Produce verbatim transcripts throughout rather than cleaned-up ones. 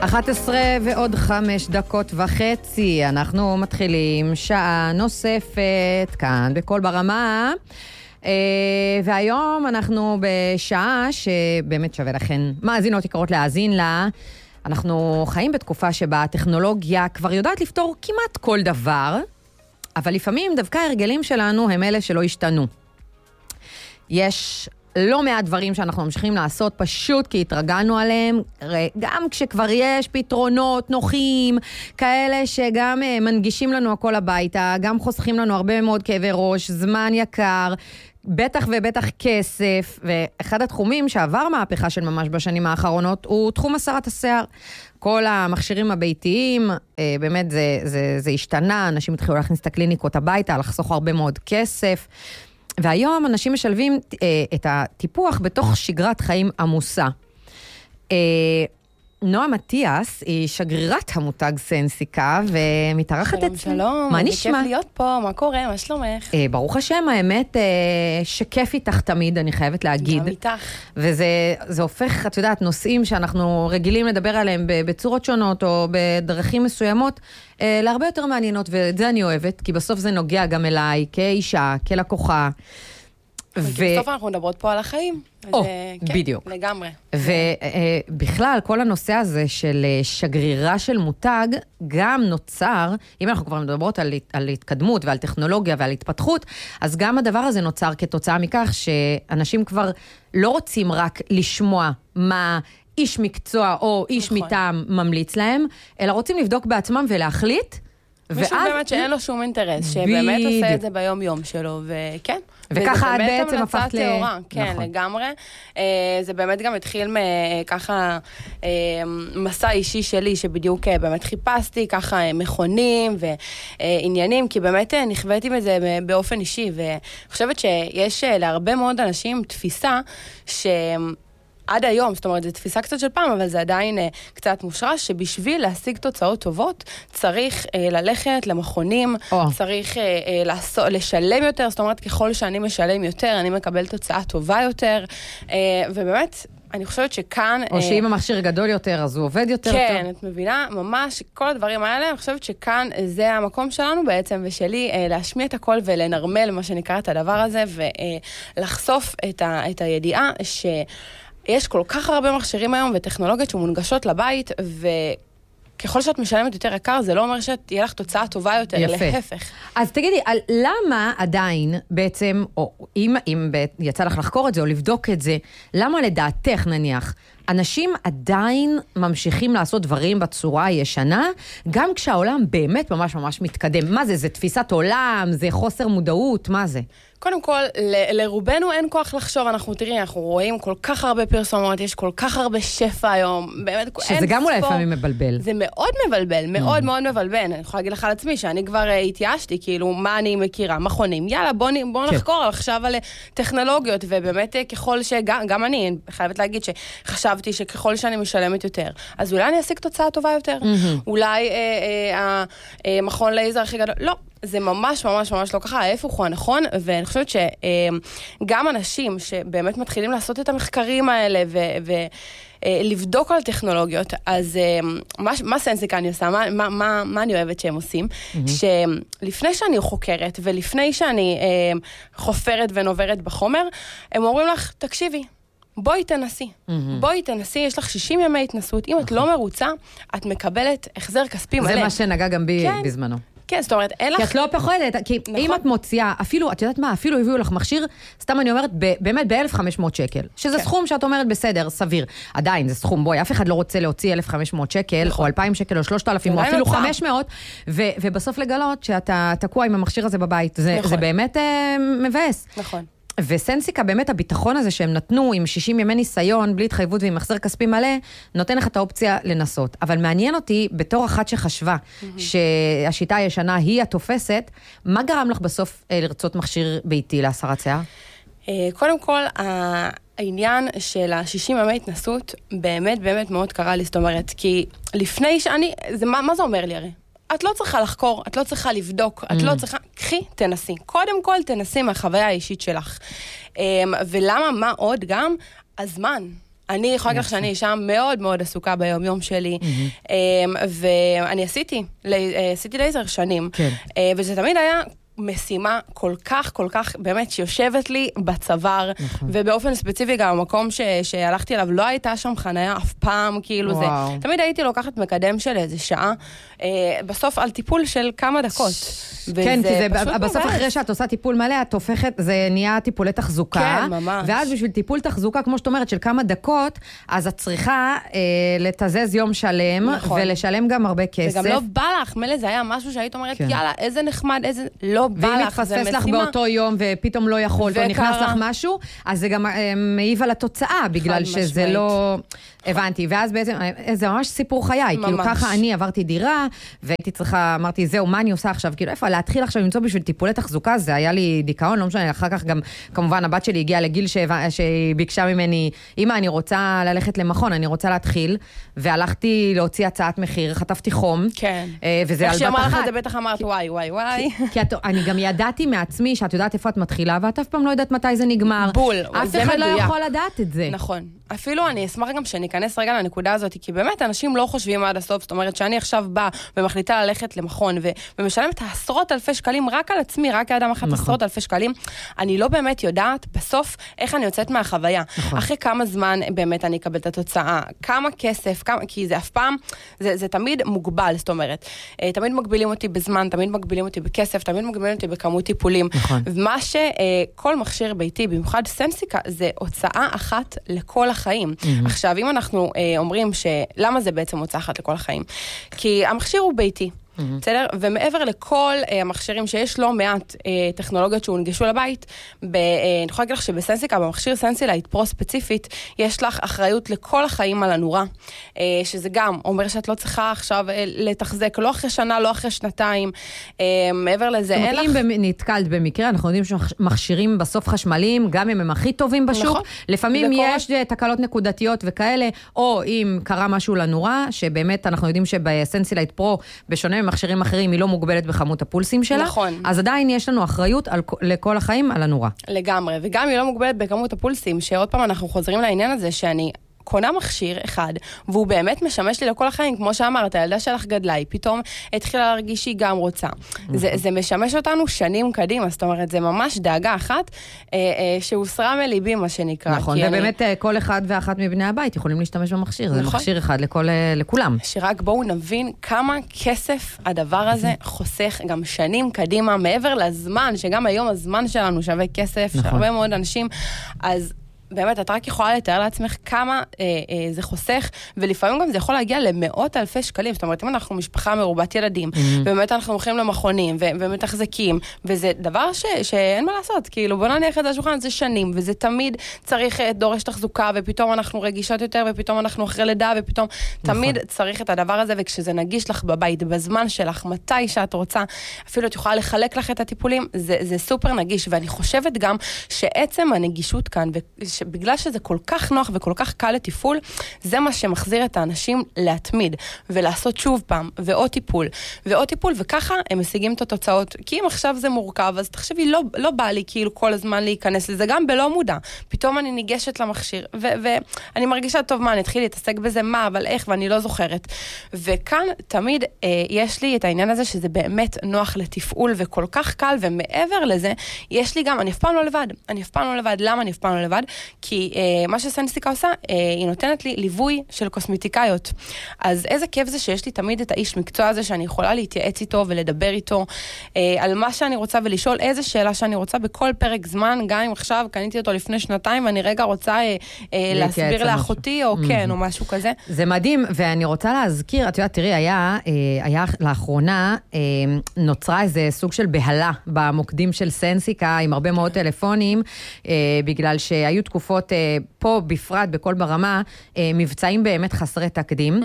אחת עשרה ועוד חמש דקות וחצי, אנחנו מתחילים שעה נוספת כאן בכל ברמה, והיום אנחנו בשעה שבאמת שווה לכן מאזינות יקרות להאזין לה. אנחנו חיים בתקופה שבה הטכנולוגיה כבר יודעת לפתור כמעט כל דבר, אבל לפעמים דווקא הרגלים שלנו הם אלה שלא השתנו. יש לא מעט דברים שאנחנו ממשיכים לעשות פשוט כי התרגלנו עליהם, גם כשכבר יש פתרונות נוחים, כאלה שגם מנגישים לנו הכל הביתה, גם חוסכים לנו הרבה מאוד כאבי ראש, זמן יקר, בטח ובטח כסף, ואחד התחומים שעבר מהפכה של ממש בשנים האחרונות הוא תחום הסרת השיער. כל המכשירים הביתיים, באמת זה, זה, זה השתנה, אנשים התחילו להכניס את הקליניקות הביתה, לחסוך הרבה מאוד כסף, והיום אנשים משלבים אה, את הטיפוח בתוך שגרת חיים עמוסה. אה, נועה מתיאס היא שגרירת המותג סנסיקה, ומתארחת שלום, אצלנו. שלום, מה זה נשמע? כיף להיות פה, מה קורה, מה שלומך? אה, ברוך השם, האמת אה, שכיף איתך תמיד, אני חייבת להגיד. גם איתך. וזה זה הופך, את יודעת, נושאים שאנחנו רגילים לדבר עליהם בצורות שונות, או בדרכים מסוימות, אה, להרבה יותר מעניינות, ואת זה אני אוהבת, כי בסוף זה נוגע גם אליי, כאישה, כלקוחה. בסוף אנחנו מדברות פה על החיים. או, בדיוק. לגמרי. ובכלל, כל הנושא הזה של שגרירה של מותג, גם נוצר, אם אנחנו כבר מדברות על, על התקדמות ועל טכנולוגיה ועל התפתחות, אז גם הדבר הזה נוצר כתוצאה מכך שאנשים כבר לא רוצים רק לשמוע מה איש מקצוע או איש נכון. מטעם ממליץ להם, אלא רוצים לבדוק בעצמם ולהחליט. מישהו ואז... באמת שאין לו שום אינטרס, שבאמת בדיוק. עושה את זה ביום יום שלו, וכן. וככה את בעצם הפכת ל... תאורה, כן, נכון. לגמרי. זה באמת גם התחיל מככה מסע אישי שלי, שבדיוק באמת חיפשתי ככה מכונים ועניינים, כי באמת נכוויתי מזה באופן אישי, ואני חושבת שיש להרבה מאוד אנשים תפיסה ש... עד היום, זאת אומרת, זו תפיסה קצת של פעם, אבל זה עדיין אה, קצת מושרש, שבשביל להשיג תוצאות טובות, צריך אה, ללכת למכונים, oh. צריך אה, אה, לעשות, לשלם יותר, זאת אומרת, ככל שאני משלם יותר, אני מקבל תוצאה טובה יותר, אה, ובאמת, אני חושבת שכאן... או שאם המכשיר גדול יותר, אז הוא עובד יותר טוב. כן, את מבינה, ממש, כל הדברים האלה, אני חושבת שכאן זה המקום שלנו בעצם, ושלי, להשמיע את הכל ולנרמל, מה שנקרא את הדבר הזה, ולחשוף את ה, את הידיעה ש... יש כל כך הרבה מכשירים היום וטכנולוגיות שמונגשות לבית, וככל שאת משלמת יותר יקר, זה לא אומר שתהיה לך תוצאה טובה יותר, יפה. להפך. אז תגידי, למה עדיין בעצם, או אם, אם יצא לך לחקור את זה או לבדוק את זה, למה לדעתך נניח, אנשים עדיין ממשיכים לעשות דברים בצורה הישנה, גם כשהעולם באמת ממש ממש מתקדם? מה זה? זה תפיסת עולם? זה חוסר מודעות? מה זה? קודם כל, ל- לרובנו אין כוח לחשוב, אנחנו תראי, אנחנו רואים כל כך הרבה פרסומות, יש כל כך הרבה שפע היום, באמת, שזה גם אולי לפעמים מבלבל. זה מאוד מבלבל, מאוד מאוד מבלבל. אני יכולה להגיד לך על עצמי, שאני כבר התייאשתי, כאילו, מה אני מכירה, מכונים, יאללה, בוא, בוא נחקור עכשיו על טכנולוגיות, ובאמת, ככל שגם, גם אני חייבת להגיד שחשבתי שככל שאני משלמת יותר, אז אולי אני אשיג תוצאה טובה יותר. אולי המכון לייזר הכי גדול, לא. זה ממש ממש ממש לא ככה, ההפך הוא הנכון, ואני חושבת שגם אנשים שבאמת מתחילים לעשות את המחקרים האלה, ולבדוק על טכנולוגיות, אז מה, מה סנסיקה אני עושה, מה, מה, מה, מה אני אוהבת שהם עושים, שלפני שאני חוקרת, ולפני שאני חופרת ונוברת בחומר, הם אומרים לך, תקשיבי, בואי תנסי, בואי תנסי, יש לך שישים ימי התנסות, אם את לא מרוצה, את מקבלת החזר כספי מלא. זה מה שנגע גם בי בזמנו. כן, זאת אומרת, אין לך... כי את לא פחדת, כי אם את מוציאה, אפילו, את יודעת מה, אפילו הביאו לך מכשיר, סתם אני אומרת, באמת ב-אלף וחמש מאות שקל, שזה סכום שאת אומרת בסדר, סביר. עדיין, זה סכום, בואי, אף אחד לא רוצה להוציא אלף וחמש מאות שקל, או אלפיים שקל, או שלושת אלפים, או אפילו חמש מאות, ובסוף לגלות שאתה תקוע עם המכשיר הזה בבית. זה באמת מבאס. נכון. וסנסיקה, באמת הביטחון הזה שהם נתנו עם שישים ימי ניסיון, בלי התחייבות ועם מחזר כספי מלא, נותן לך את האופציה לנסות. אבל מעניין אותי, בתור אחת שחשבה שהשיטה הישנה היא התופסת, מה גרם לך בסוף לרצות מכשיר ביתי להסרת שיער? קודם כל, העניין של ה-שישים ימי התנסות, באמת באמת מאוד קרה לי, זאת אומרת, כי לפני שאני, זה, מה, מה זה אומר לי הרי? את לא צריכה לחקור, את לא צריכה לבדוק, את לא צריכה, קחי, תנסי. קודם כל, תנסי מהחוויה האישית שלך. ולמה, מה עוד גם? הזמן. אני יכולה להגיד לך שאני אישה מאוד מאוד עסוקה ביום יום שלי, ואני עשיתי, עשיתי לייזר שנים, וזה תמיד היה משימה כל כך, כל כך, באמת, שיושבת לי בצוואר, ובאופן ספציפי גם המקום שהלכתי אליו, לא הייתה שם חניה אף פעם, כאילו זה, תמיד הייתי לוקחת מקדם של איזה שעה, בסוף על טיפול של כמה דקות. כן, כי זה בסוף אחרי שאת עושה טיפול מלא, את הופכת, זה נהיה טיפולי תחזוקה, כן, ממש. ואז בשביל טיפול תחזוקה, כמו שאת אומרת, של כמה דקות, אז את צריכה לתזז יום שלם, ולשלם גם הרבה כסף. וגם לא בא לך, מלא זה היה משהו שהיית אומרת, יאללה, איזה נחמד, איזה לא בא לך, ואם מתפספס לך באותו יום, ופתאום לא יכולת, או נכנס לך משהו, אז זה גם מעיב על התוצאה, בגלל שזה לא... הבנתי, ואז בעצם, זה ממש סיפור חיי, כאילו ככה אני עברתי דירה, והייתי צריכה, אמרתי, זהו, מה אני עושה עכשיו? כאילו, איפה, להתחיל עכשיו למצוא בשביל טיפולי תחזוקה, זה היה לי דיכאון, לא משנה, אחר כך גם, כמובן, הבת שלי הגיעה לגיל שהיא ביקשה ממני, אמא, אני רוצה ללכת למכון, אני רוצה להתחיל, והלכתי להוציא הצעת מחיר, חטפתי חום, כן. וזה איך שאמר לך, זה בטח אמרת, וואי, וואי, וואי. כי אני גם ידעתי מעצמי שאת יודעת איפה את מתחילה, ואת אף פעם לא יודעת מתי זה נגמר. בול, אף אחד לא יכול לדעת את זה. נכון. אפילו אני אשמח גם שניכנס רגע לנקודה הזאת, כי באמת אנשים לא חושבים עד הסוף, זאת אומרת שאני עכשיו באה ומחליטה ללכת למכון, ומשלמת עשרות אלפי שקלים רק על עצמי, רק האדם אחת עשרות אלפי שקלים, אני לא באמת יודעת בסוף איך אני יוצאת מהחוויה. אחרי כמה זמן באמת אני אקבל את התוצאה, כמה כסף, כי זה אף פעם, זה תמיד מוגבל, זאת אומרת, תמיד מגבילים אותי בזמן, תמיד מגבילים אותי בכסף, תמיד מגבילים אותי בכמות טיפולים. ומה שכל מכשיר ביתי, במיוחד סנסיקה, זה הוצאה אחת לכל החיים. עכשיו, אם אנחנו אומרים שלמה זה בעצם הוצאה אחת לכל החיים? כי המכשיר הוא ביתי. בסדר? ומעבר לכל המכשירים שיש לו מעט טכנולוגיות שהונגשו לבית, אני יכולה להגיד לך שבסנסיקה, במכשיר סנסילייט פרו ספציפית, יש לך אחריות לכל החיים על הנורה, שזה גם אומר שאת לא צריכה עכשיו לתחזק, לא אחרי שנה, לא אחרי שנתיים, מעבר לזה אין לך... אם נתקלת במקרה, אנחנו יודעים שמכשירים בסוף חשמליים, גם אם הם הכי טובים בשוק, לפעמים יש תקלות נקודתיות וכאלה, או אם קרה משהו לנורה, שבאמת אנחנו יודעים שבסנסילייט פרו, בשונה מכשירים אחרים, היא לא מוגבלת בכמות הפולסים שלה. נכון. אז עדיין יש לנו אחריות על, לכל החיים על הנורה. לגמרי. וגם היא לא מוגבלת בכמות הפולסים, שעוד פעם אנחנו חוזרים לעניין הזה שאני קונה מכשיר אחד, והוא באמת משמש לי לכל החיים, כמו שאמרת, הילדה שלך גדלה, היא פתאום התחילה להרגיש שהיא גם רוצה. זה, זה משמש אותנו שנים קדימה, זאת אומרת, זה ממש דאגה אחת, אה, אה, שהוסרה מליבי, מה שנקרא. נכון, ובאמת אני... כל אחד ואחת מבני הבית יכולים להשתמש במכשיר, נכון. זה מכשיר אחד לכל, לכולם. שרק בואו נבין כמה כסף הדבר הזה חוסך גם שנים קדימה, מעבר לזמן, שגם היום הזמן שלנו שווה כסף, נכון. שהרבה מאוד אנשים, אז באמת, את רק יכולה לתאר לעצמך כמה אה, אה, זה חוסך, ולפעמים גם זה יכול להגיע למאות אלפי שקלים. זאת אומרת, אם אנחנו משפחה מרובת ילדים, mm-hmm. ובאמת אנחנו הולכים למכונים, ו- ומתחזקים, וזה דבר ש- שאין מה לעשות. כאילו, בוא נניח את השולחן, זה שנים, וזה תמיד צריך דורש תחזוקה, ופתאום אנחנו רגישות יותר, ופתאום אנחנו אחרי לידה, ופתאום נכון. תמיד צריך את הדבר הזה, וכשזה נגיש לך בבית, בזמן שלך, מתי שאת רוצה, אפילו את יכולה לחלק לך את הטיפולים, זה, זה סופר נגיש, ואני חושבת גם שעצם הנגישות כאן, וש- בגלל שזה כל כך נוח וכל כך קל לטיפול, זה מה שמחזיר את האנשים להתמיד, ולעשות שוב פעם, ועוד טיפול, ועוד טיפול, וככה הם משיגים את התוצאות. כי אם עכשיו זה מורכב, אז תחשבי, לא, לא בא לי כאילו כל הזמן להיכנס לזה, גם בלא מודע. פתאום אני ניגשת למכשיר, ו- ואני מרגישה טוב מה, אני אתחיל להתעסק בזה, מה, אבל איך, ואני לא זוכרת. וכאן תמיד אה, יש לי את העניין הזה, שזה באמת נוח לתפעול, וכל כך קל, ומעבר לזה, יש לי גם, אני אף פעם לא לבד. אני אף פעם לא לבד. למה אני אף פעם לא לבד? כי אה, מה שסנסיקה עושה, אה, היא נותנת לי ליווי של קוסמטיקאיות. אז איזה כיף זה שיש לי תמיד את האיש מקצוע הזה, שאני יכולה להתייעץ איתו ולדבר איתו, אה, על מה שאני רוצה ולשאול איזה שאלה שאני רוצה בכל פרק זמן, גם אם עכשיו קניתי אותו לפני שנתיים, ואני רגע רוצה אה, אה, להסביר לאחותי, או כן, או משהו כזה. זה מדהים, ואני רוצה להזכיר, את יודעת, תראי, היה, אה, היה לאחרונה, אה, נוצרה איזה סוג של בהלה במוקדים של סנסיקה, עם הרבה מאוד טלפונים, אה, בגלל שהיו תקופות פה בפרט, בכל ברמה, מבצעים באמת חסרי תקדים,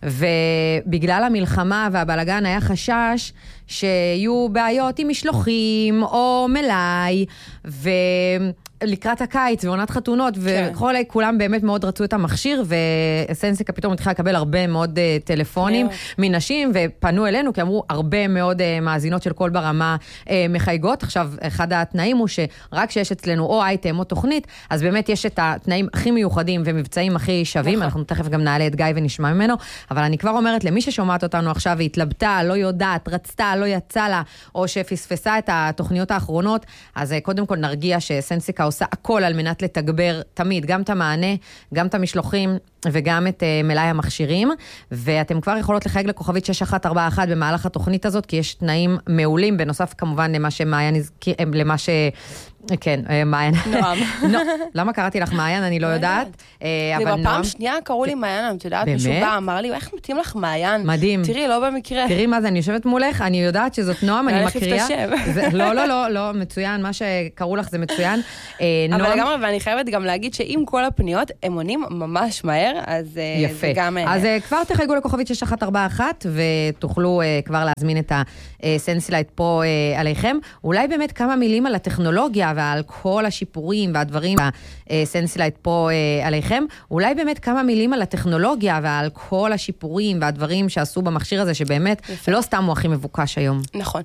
ובגלל המלחמה והבלגן היה חשש שיהיו בעיות עם משלוחים או מלאי, ו... לקראת הקיץ ועונת חתונות, וכל כולם באמת מאוד רצו את המכשיר, וסנסיקה פתאום התחילה לקבל הרבה מאוד טלפונים מנשים, ופנו אלינו, כי אמרו הרבה מאוד מאזינות של קול ברמה מחייגות. עכשיו, אחד התנאים הוא שרק שיש אצלנו או אייטם או תוכנית, אז באמת יש את התנאים הכי מיוחדים ומבצעים הכי שווים, אנחנו תכף גם נעלה את גיא ונשמע ממנו, אבל אני כבר אומרת למי ששומעת אותנו עכשיו, והתלבטה, לא יודעת, רצתה, לא יצא לה, או שפספסה את התוכניות האחרונות, אז קודם כל נרגיע שסנסיקה עושה הכל על מנת לתגבר תמיד, גם את המענה, גם את המשלוחים, וגם את uh, מלאי המכשירים, ואתם כבר יכולות לחייג לכוכבית שש אחת ארבע אחת במהלך התוכנית הזאת, כי יש תנאים מעולים, בנוסף כמובן למה שמעיין, למה ש... כן, מעיין. נועם. למה קראתי לך מעיין? אני לא יודעת. ובפעם שנייה קראו לי מעיין, את יודעת, מישהו בא, אמר לי, איך מתאים לך מעיין? מדהים. תראי, לא במקרה. תראי מה זה, אני יושבת מולך, אני יודעת שזאת נועם, אני מקריאה. לא, לא, לא, לא, מצוין, מה שקראו לך זה מצוין. אבל לגמרי, ואני חייבת גם להגיד שעם כל הפניות, הם עונים ממש מהר, אז זה גם... אז כבר תחייגו לכוכבית שש אחת ארבע אחת, ותוכלו כבר להזמין את הסנסילייט פה עליכם. אולי באמת כמה מילים על הטכנולוגיה ועל כל השיפורים והדברים בסנסילייט פה עליכם. אולי באמת כמה מילים על הטכנולוגיה ועל כל השיפורים והדברים שעשו במכשיר הזה, שבאמת לא סתם הוא הכי מבוקש היום. נכון.